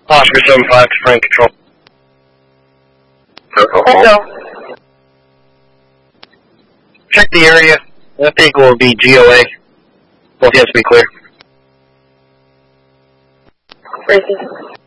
Oscar 75 to Frank Control. Hotel. Check the area. That vehicle will be GOA. Both yes, be clear. Racing.